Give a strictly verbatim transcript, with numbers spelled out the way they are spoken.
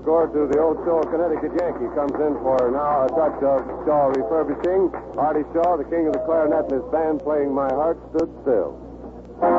score to the old Shaw Connecticut Yankee. Comes in for now a touch of Shaw refurbishing. Artie Shaw, the king of the clarinet, and his band playing My Heart Stood Still.